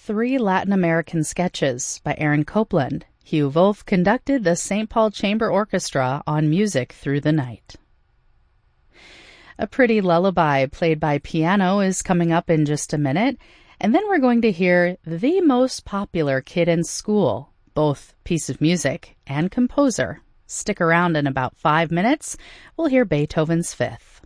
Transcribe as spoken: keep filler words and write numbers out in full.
three Latin American sketches by Aaron Copland. Hugh Wolf conducted the Saint Paul Chamber Orchestra on Music Through the Night. A Pretty Lullaby played by piano is coming up in just a minute, and then we're going to hear The Most Popular Kid in School, both piece of music and composer. Stick around in about five minutes. We'll hear Beethoven's Fifth.